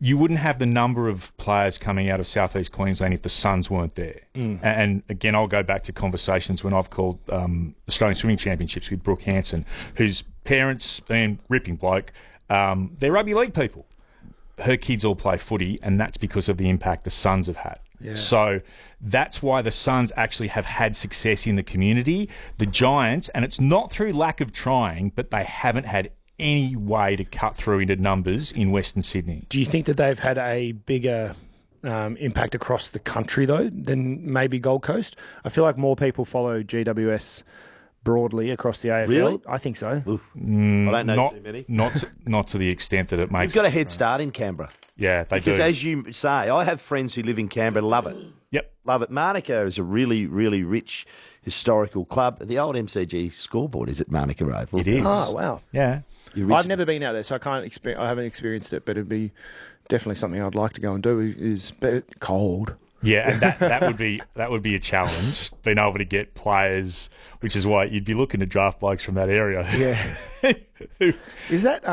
you wouldn't have the number of players coming out of Southeast Queensland if the Suns weren't there. And again, I'll go back to conversations when I've called Australian Swimming Championships with Brooke Hanson, whose parents, and ripping bloke, they're rugby league people. Her kids all play footy, and that's because of the impact the Suns have had. Yeah. So that's why the Suns actually have had success in the community. The Giants, and it's not through lack of trying, but they haven't had any way to cut through into numbers in Western Sydney. Do you think that they've had a bigger impact across the country, though, than maybe Gold Coast? I feel like more people follow GWS broadly across the AFL. Really? I think so. I don't know too many. Not to the extent that it makes... We've got a head start in Canberra. Yeah, they because do. As you say, I have friends who live in Canberra, love it. Yep. Love it. Manuka is a really, really rich historical club. The old MCG scoreboard is at Manuka Oval. It is. Oh, wow. Yeah. I've never been out there, so I haven't experienced it, but it'd be definitely something I'd like to go and do. Is cold. Yeah, and that would be a challenge, being able to get players, which is why you'd be looking to draft blokes from that area. Yeah. Is that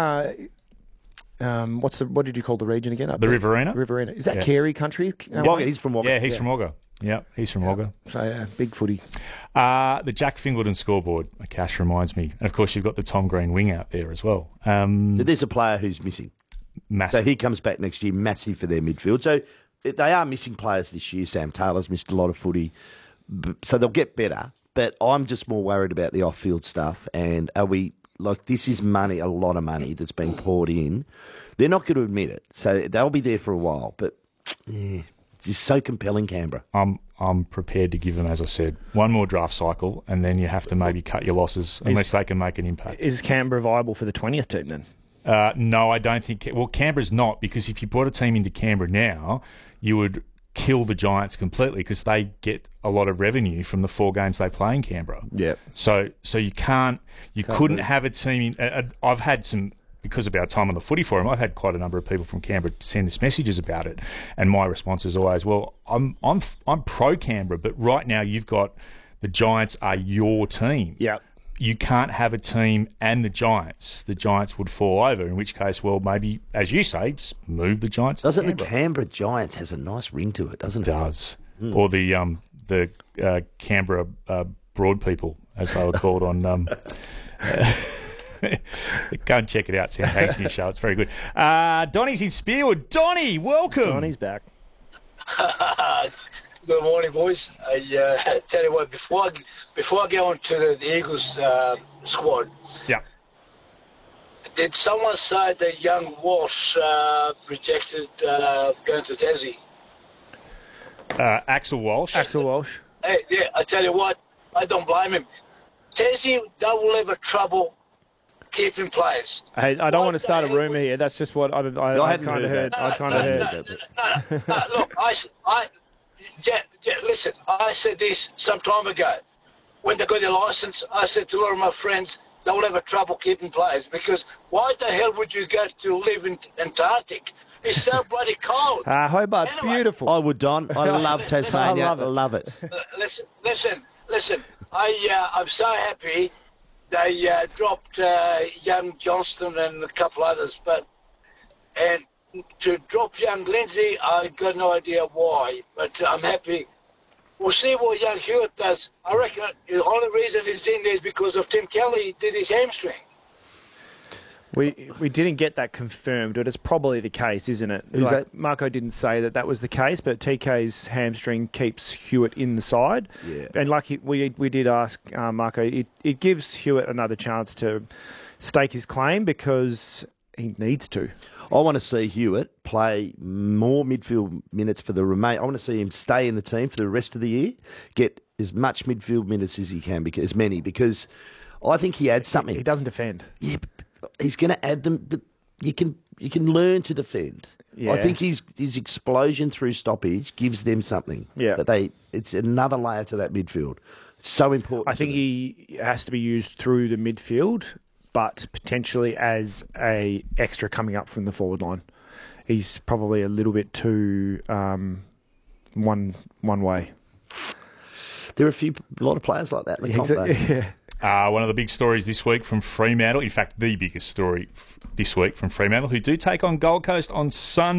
what did you call the region again? The Riverina. Riverina. Is that Carey country? Wagga. He's from Wagga. Yeah, he's from Wagga. Yeah, he's from Wagga. So big footy. The Jack Fingleton scoreboard. Cash reminds me, and of course you've got the Tom Green wing out there as well. There's a player who's missing. Massive. So he comes back next year, massive for their midfield. So they are missing players this year. Sam Taylor's missed a lot of footy, so they'll get better. But I'm just more worried about the off-field stuff. And this is money, a lot of money that's being poured in. They're not going to admit it, so they'll be there for a while. But yeah, it's just so compelling, Canberra. I'm prepared to give them, as I said, one more draft cycle, and then you have to maybe cut your losses unless they can make an impact. Is Canberra viable for the 20th team then? No, I don't think... Well, Canberra's not, because if you brought a team into Canberra now, you would kill the Giants completely because they get a lot of revenue from the 4 games they play in Canberra. Yeah. So you couldn't have a team... I've had some... Because of our time on the footy forum, I've had quite a number of people from Canberra send us messages about it, and my response is always, "Well, I'm pro Canberra, but right now you've got the Giants are your team. Yeah, you can't have a team and the Giants. The Giants would fall over. In which case, well, maybe as you say, just move the Giants. Doesn't the Canberra Giants has a nice ring to it? Doesn't it? Does or the Canberra Broad people, as they were called on. Go and check it out. Sam Hank's new show. It's very good. Donny's in Spearwood. Donny, welcome. Donny's back. Good morning, boys. I tell you what, before I go on to the Eagles squad, yeah. Did someone say that young Walsh rejected going to Tassie? Axel Walsh. Axel Walsh. Hey, yeah, I tell you what, I don't blame him. Tassie, they will have trouble keeping players. Hey, I don't want to start a rumour here. That's just what I kind of heard. I kind of heard. No, look, listen, I said this some time ago. When they got their licence, I said to a lot of my friends, they will have trouble keeping players because why the hell would you go to live in Antarctic? It's so bloody cold. Hobart's beautiful. I would, Don. I love Tasmania. I love it. Listen. I'm so happy they dropped young Johnston and a couple others, and to drop young Lindsay, I got no idea why, but I'm happy. We'll see what young Hewitt does. I reckon the only reason he's in there is because of Tim Kelly did his hamstring. We didn't get that confirmed, but it's probably the case, isn't it? Like, Marco didn't say that was the case, but TK's hamstring keeps Hewitt in the side. Yeah. And we did ask Marco, it gives Hewitt another chance to stake his claim because he needs to. I want to see Hewitt play more midfield minutes for the I want to see him stay in the team for the rest of the year, get as much midfield minutes as he can, because I think he adds something. He doesn't defend. Yeah, but he's going to add them, but you can learn to defend. Yeah. I think his explosion through stoppage gives them something. Yeah. It's another layer to that midfield. So important. I think he has to be used through the midfield, but potentially as a extra coming up from the forward line. He's probably a little bit too one way. There are a lot of players like that in the comp, though. Yeah. One of the big stories this week from Fremantle, in fact, the biggest story this week from Fremantle, who do take on Gold Coast on Sunday.